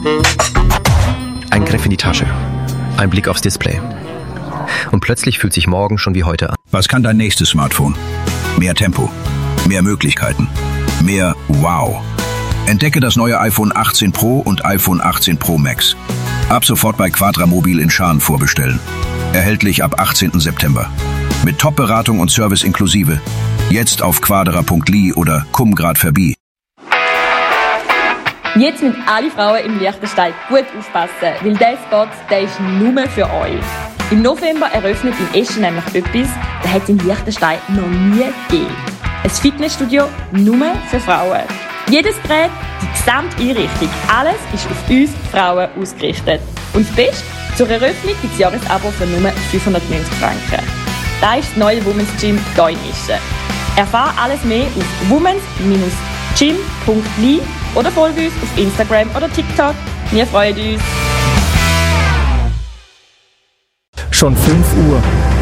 Ein Griff in die Tasche. Ein Blick aufs Display. Und plötzlich fühlt sich morgen schon wie heute an. Was kann dein nächstes Smartphone? Mehr Tempo, mehr Möglichkeiten, mehr Wow. Entdecke das neue iPhone 18 Pro und iPhone 18 Pro Max. Ab sofort bei Quadramobil in Schaan vorbestellen. Erhältlich ab 18. September. Mit Top-Beratung und Service inklusive. Jetzt auf quadra.li oder komm grad vorbei. Jetzt müssen alle Frauen im Liechtenstein gut aufpassen, weil dieser Spot, der ist nur für euch. Im November eröffnet in Eschen nämlich etwas, das hat es in Liechtenstein noch nie gegeben. Ein Fitnessstudio nur für Frauen. Jedes Gerät, die gesamte Einrichtung, alles ist auf uns Frauen ausgerichtet. Und das Beste, zur Eröffnung gibt es Jahresabo für nur 590 Franken. Das ist das neue Women's Gym hier in Eschen. Erfahre alles mehr auf womens-gym.li oder folge uns auf Instagram oder TikTok. Wir freuen uns. Schon 5 Uhr.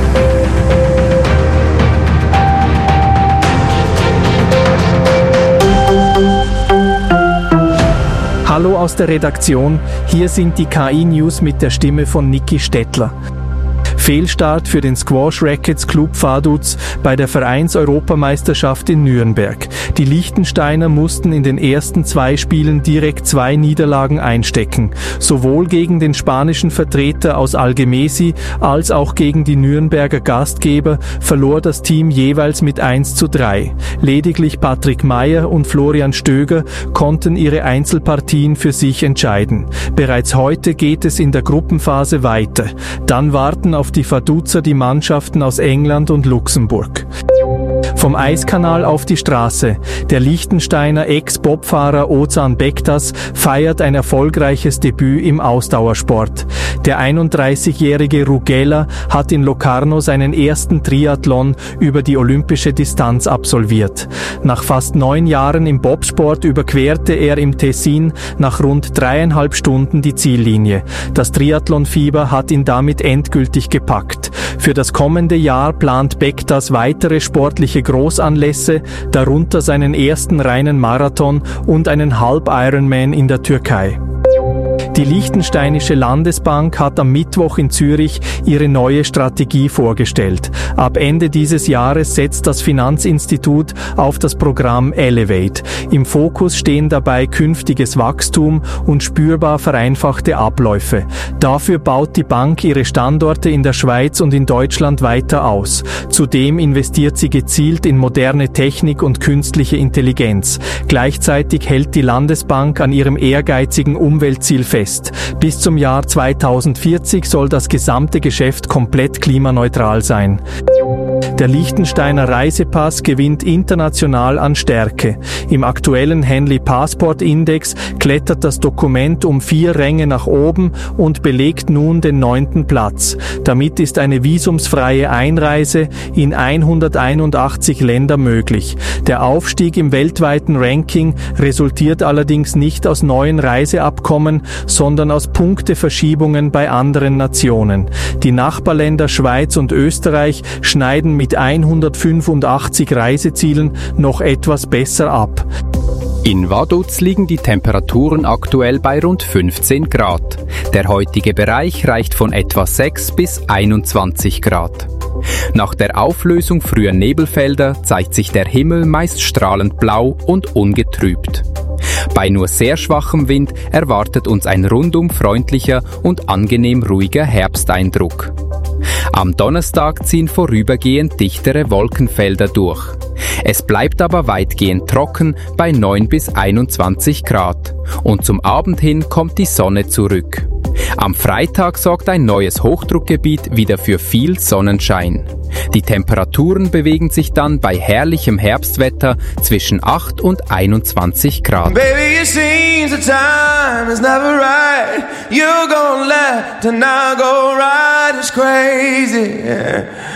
Hallo aus der Redaktion, hier sind die KI-News mit der Stimme von Niki Stettler. Fehlstart für den Squash Rackets Club Vaduz bei der Vereins-Europameisterschaft in Nürnberg. Die Liechtensteiner mussten in den ersten 2 Spielen direkt 2 Niederlagen einstecken. Sowohl gegen den spanischen Vertreter aus Algemesi als auch gegen die Nürnberger Gastgeber verlor das Team jeweils mit 1:3. Lediglich Patrick Meyer und Florian Stöger konnten ihre Einzelpartien für sich entscheiden. Bereits heute geht es in der Gruppenphase weiter. Dann warten auf die Vaduzer die Mannschaften aus England und Luxemburg. Vom Eiskanal auf die Straße. Der Liechtensteiner Ex-Bobfahrer Ozan Bektas feiert ein erfolgreiches Debüt im Ausdauersport. Der 31-jährige Rugela hat in Locarno seinen ersten Triathlon über die olympische Distanz absolviert. Nach fast 9 Jahren im Bobsport überquerte er im Tessin nach rund 3,5 Stunden die Ziellinie. Das Triathlonfieber hat ihn damit endgültig gepackt. Für das kommende Jahr plant Bektas weitere sportliche Großanlässe, darunter seinen ersten reinen Marathon und einen Halb-Ironman in der Türkei. Die Liechtensteinische Landesbank hat am Mittwoch in Zürich ihre neue Strategie vorgestellt. Ab Ende dieses Jahres setzt das Finanzinstitut auf das Programm Elevate. Im Fokus stehen dabei künftiges Wachstum und spürbar vereinfachte Abläufe. Dafür baut die Bank ihre Standorte in der Schweiz und in Deutschland weiter aus. Zudem investiert sie gezielt in moderne Technik und künstliche Intelligenz. Gleichzeitig hält die Landesbank an ihrem ehrgeizigen Umweltziel fest. Bis zum Jahr 2040 soll das gesamte Geschäft komplett klimaneutral sein. Der Liechtensteiner Reisepass gewinnt international an Stärke. Im aktuellen Henley Passport Index klettert das Dokument um 4 Ränge nach oben und belegt nun den 9. Platz. Damit ist eine visumsfreie Einreise in 181 Länder möglich. Der Aufstieg im weltweiten Ranking resultiert allerdings nicht aus neuen Reiseabkommen, sondern aus Punkteverschiebungen bei anderen Nationen. Die Nachbarländer Schweiz und Österreich schneiden mit 185 Reisezielen noch etwas besser ab. In Vaduz liegen die Temperaturen aktuell bei rund 15 Grad. Der heutige Bereich reicht von etwa 6 bis 21 Grad. Nach der Auflösung früher Nebelfelder zeigt sich der Himmel meist strahlend blau und ungetrübt. Bei nur sehr schwachem Wind erwartet uns ein rundum freundlicher und angenehm ruhiger Herbsteindruck. Am Donnerstag ziehen vorübergehend dichtere Wolkenfelder durch. Es bleibt aber weitgehend trocken bei 9 bis 21 Grad. Und zum Abend hin kommt die Sonne zurück. Am Freitag sorgt ein neues Hochdruckgebiet wieder für viel Sonnenschein. Die Temperaturen bewegen sich dann bei herrlichem Herbstwetter zwischen 8 und 21 Grad. Baby, it seems the time is never right. You're gonna let the night go right. It's crazy.